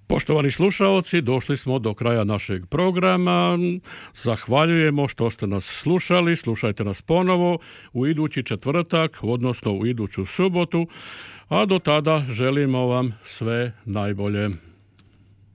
Poštovani slušaoci, došli smo do kraja našeg programa. Zahvaljujemo što ste nas slušali. Slušajte nas ponovo u idući četvrtak, odnosno u iduću subotu. A do tada želimo vam sve najbolje.